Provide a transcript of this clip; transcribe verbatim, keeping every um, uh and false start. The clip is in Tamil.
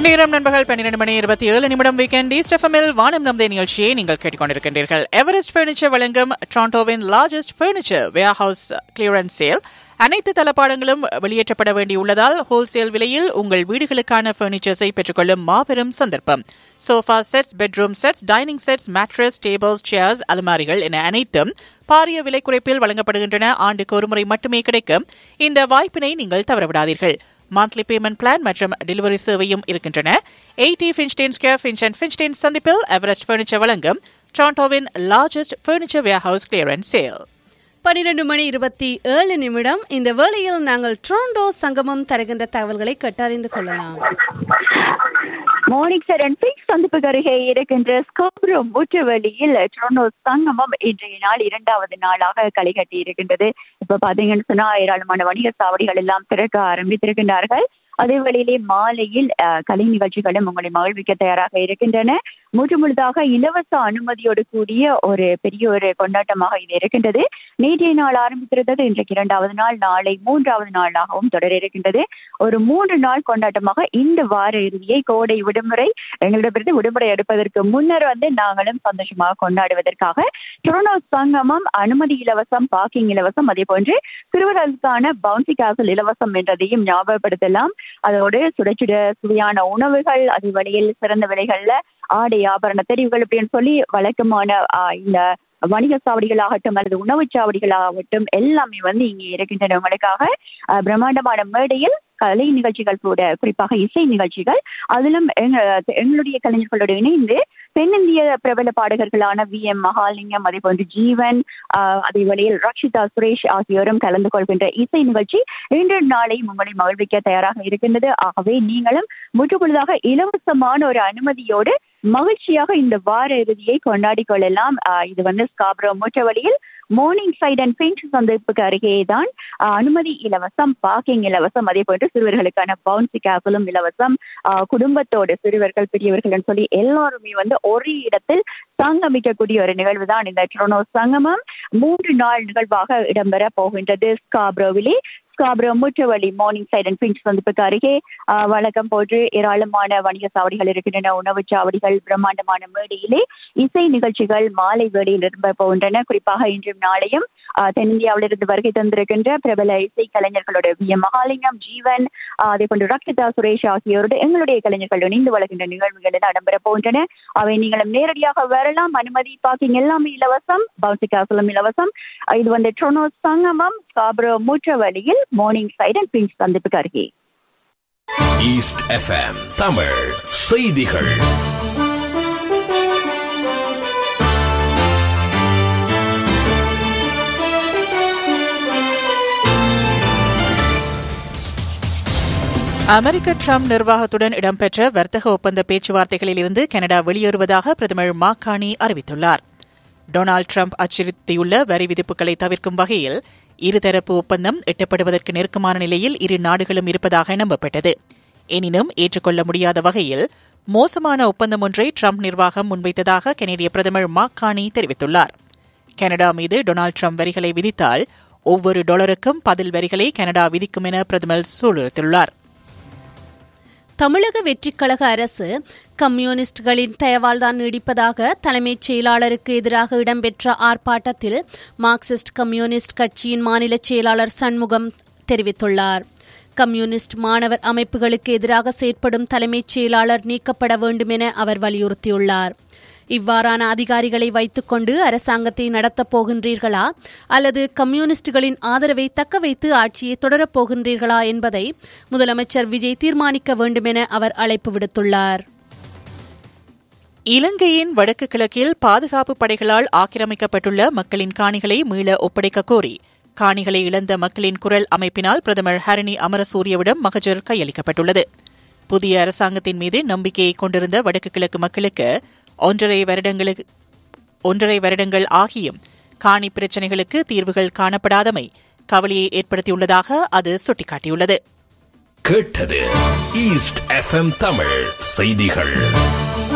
நேரம் நண்பகல் பன்னிரண்டு மணி இருபத்தி ஏழு நிமிடம். வீக்கெண்ட் ஈஸ்ட் எஃப்எம்மில் வானம் நம்தே நிகழ்ச்சியை நீங்கள் கேட்டுக்கொண்டிருக்கின்றீர்கள். எவரெஸ்ட் பர்னிச்சர் வழங்கும் டொரண்டோவின் largest furniture warehouse clearance sale. அனைத்து தளபாடங்களும் வெளியேற்றப்பட வேண்டியுள்ளதால் ஹோல்சேல் விலையில் உங்கள் வீடுகளுக்கான பர்னிச்சர்ஸை பெற்றுக்கொள்ளும் மாபெரும் சந்தர்ப்பம். Sofa sets, bedroom sets, dining sets, mattress, tables, chairs, அலமாரிகள் என அனைத்தும் பாரிய விலை குறைப்பில் வழங்கப்படுகின்றன. ஆண்டுக்கு ஒருமுறை மட்டுமே கிடைக்கும் இந்த வாய்ப்பினை நீங்கள் தவறவிடாதீர்கள். மந்த்லி பேமெண்ட் பிளான் மற்றும் டெலிவரி சேவையும் இருக்கின்றன. எயிட்டி ஃபின்ஸ்டீன் ஸ்கொயர் ஃபின்ச் அண்ட் ஃபின்ஸ்டீன் சந்திப்பில் எவரெஸ்ட் பர்னிச்சர் வழங்கும் டொரண்டோவின் largest furniture warehouse clearance sale. பன்னிரண்டு மணி இருபத்தி ஏழு நிமிடம். இந்த வேளையில் நாங்கள் டொரண்டோ சங்கமம் தருகின்ற தகவல்களை கேட்டறிந்து கொள்ளலாம். மார்னிங் சார் அண்ட் பிங்க் சந்திப்புக்கு அருகே இருக்கின்ற ஸ்காப்ரோ முற்றுவழியில் டொரண்டோ சங்கமம் இன்றைய நாள் இரண்டாவது நாளாக களை கட்டி இருக்கின்றது. இப்ப பாத்தீங்கன்னு சொன்னா ஏராளமான வணிக சாவடிகள் எல்லாம் திறக்க ஆரம்பித்திருக்கின்றார்கள். அதே வேளையிலே மாலையில் கலை நிகழ்ச்சிகளும் உங்களை மகிழ்விக்க தயாராக இருக்கின்றன. முற்று முழுதாக இலவச அனுமதியோடு கூடிய ஒரு பெரிய ஒரு கொண்டாட்டமாக இது இருக்கின்றது. நேற்றைய நாள் ஆரம்பித்திருந்தது, இன்றைக்கு இரண்டாவது நாள், நாளை மூன்றாவது நாளாகவும் தொடர இருக்கின்றது. ஒரு மூன்று நாள் கொண்டாட்டமாக இந்த வார இறுதியை கோடை விடுமுறை எங்களிடமிருந்து விடுமுறை எடுப்பதற்கு முன்னர் வந்து நாங்களும் சந்தோஷமாக கொண்டாடுவதற்காக டொரண்டோ சங்கமம் அனுமதி இலவசம், பார்க்கிங் இலவசம், அதே போன்று சிறுவர்களுக்கான பவுன்சி கேசல் இலவசம் என்றதையும் ஞாபகப்படுத்தலாம். அதோடு சுட சுட சுவையான உணவுகள், அது வழியில் சிறந்த விலைகள்ல ஆடை ஆபரண தெரிவுகள் அப்படின்னு சொல்லி வழக்கமான இந்த வணிக சாவடிகளாகட்டும் அல்லது உணவு சாவடிகளாகட்டும் எல்லாமே வந்து இங்கே இருக்கின்றன. உங்களுக்காக பிரம்மாண்டமான மேடையில் கலை நிகழ்ச்சிகள் கூட, குறிப்பாக இசை நிகழ்ச்சிகள், அதிலும் எங்களுடைய கலைஞர்களோடு இணைந்து தென்னிந்திய பிரபல பாடகர்களான வி எம் மகாலிங்கம், அதே போன்று ஜீவன், அதே வழியில் ரக்ஷிதா சுரேஷ் ஆகியோரும் கலந்து கொள்கின்ற இசை நிகழ்ச்சி இன்று நாளையும் உங்களை மகிழ்விக்க தயாராக இருக்கின்றது. ஆகவே நீங்களும் முற்றுமுழுதாக இலவசமான ஒரு அனுமதியோடு மகிழ்ச்சியாக இந்த வார இறுதியை கொண்டாடி கொள்ளலாம். இது வந்து Scarborough முற்றுவழியில் morning side and pink சந்திப்புக்கு அருகே தான். அனுமதி இலவசம், பார்க்கிங் இலவசம், அதே போன்று சிறுவர்களுக்கான பவுன்சி கேசலும் இலவசம். குடும்பத்தோடு சிறுவர்கள், பெரியவர்கள் சொல்லி எல்லாருமே வந்து ஒரு இடத்தில் சங்கமிக்கக்கூடிய ஒரு நிகழ்வு தான் இந்த டொரண்டோ சங்கமம். மூன்று நாள் நிகழ்வாக இடம்பெற போகின்றது ஸ்காப்ரோவிலே. Scarborough முற்றுவழி morning side and pink சந்திப்புக்கு அருகே வழக்கம் போன்று ஏராளமான வணிக சாவடிகள் இருக்கின்றன, உணவு சாவடிகள், பிரம்மாண்டமான மேடையிலே இசை நிகழ்ச்சிகள் மாலை வேளையில் இடம்பெற போகின்றன. குறிப்பாக இன்றும் நாளையும் தென்னிந்தியாவிலிருந்து வருகை தந்திருக்கின்ற பிரபல இசை கலைஞர்களோட வி எம் மகாலிங்கம், ஜீவன், அதே போன்று ரக்ஷிதா சுரேஷ் ஆகியோரோடு எங்களுடைய கலைஞர்கள் இணைந்து வழங்குகின்ற நிகழ்வுகள் எல்லாம் இடம்பெற போகின்றன. அவை நீங்களும் நேரடியாக வரலாம். அனுமதி, பார்க்கிங் எல்லாமே இலவசம், பவுன்சி கேசலும் இலவசம். இது வந்து டொரண்டோ சங்கமம் Scarborough முற்றுவழியில் morning side and pink சந்திப்புக்கு அருகே. ஈஸ்ட் எஃப்எம் தமிழ் செய்திகள். அமெரிக்க ட்ரம்ப் நிர்வாகத்துடன் இடம்பெற்ற வர்த்தக ஒப்பந்த பேச்சுவார்த்தைகளில் இருந்து கனடா வெளியேறுவதாக பிரதமர் மார்க் கார்னி அறிவித்துள்ளார். டொனால்டு ட்ரம்ப் அச்சுறுத்தியுள்ள வரி விதிப்புகளை தவிர்க்கும் வகையில் இருதரப்பு ஒப்பந்தம் எட்டப்படுவதற்கு நெருக்கமான நிலையில் இரு நாடுகளும் இருப்பதாக நம்பப்பட்டது. எனினும் ஏற்றுக்கொள்ள முடியாத வகையில் மோசமான ஒப்பந்தம் ஒன்றை ட்ரம்ப் நிர்வாகம் முன்வைத்ததாக கனேடிய பிரதமர் மார்க் கார்னி தெரிவித்துள்ளார். கனடா மீது டொனால்டு ட்ரம்ப் வரிகளை விதித்தால் ஒவ்வொரு டாலருக்கும் பதில் வரிகளை கனடா விதிக்கும் என பிரதமர் சூளுரைத்துள்ளார். தமிழக வெற்றிக்கழக அரசு கம்யூனிஸ்டுகளின் தயவால்தான் நீடிப்பதாக தலைமைச் செயலாளருக்கு எதிராக இடம்பெற்ற ஆர்ப்பாட்டத்தில் மார்க்சிஸ்ட் கம்யூனிஸ்ட் கட்சியின் மாநில செயலாளர் சண்முகம் தெரிவித்துள்ளார். கம்யூனிஸ்ட் மாணவர் அமைப்புகளுக்கு எதிராக செயற்படும் தலைமைச் செயலாளர் நீக்கப்பட வேண்டும் என அவர் வலியுறுத்தியுள்ளார். இவ்வாறான அதிகாரிகளை வைத்துக் கொண்டு அரசாங்கத்தை நடத்தப் போகின்றீர்களா அல்லது கம்யூனிஸ்டுகளின் ஆதரவை தக்க வைத்து ஆட்சியை தொடரப் போகின்றீர்களா என்பதை முதலமைச்சர் விஜய் தீர்மானிக்க வேண்டும் என அவர் அழைப்பு விடுத்துள்ளார். இலங்கையின் வடக்கு கிழக்கில் பாதுகாப்பு படைகளால் ஆக்கிரமிக்கப்பட்டுள்ள மக்களின் காணிகளை மீள ஒப்படைக்க கோரி காணிகளை இழந்த மக்களின் குரல் அமைப்பினால் பிரதமர் ஹரணி அமரசூரியவிடம் மகஜர் கையளிக்கப்பட்டுள்ளது. புதிய அரசாங்கத்தின் மீது நம்பிக்கையை கொண்டிருந்த வடக்கு கிழக்கு மக்களுக்கு ஒன்றரை வருடங்களுக்கு ஒன்றரை வருடங்கள் ஆகியும் காணி பிரச்சினைகளுக்கு தீர்வுகள் காணப்படாதமை கவலையை ஏற்படுத்தியுள்ளதாக அது சுட்டிக்காட்டியுள்ளது. கேட்டது ஈஸ்ட் எஃப்எம் தமிழ் செய்திகள்.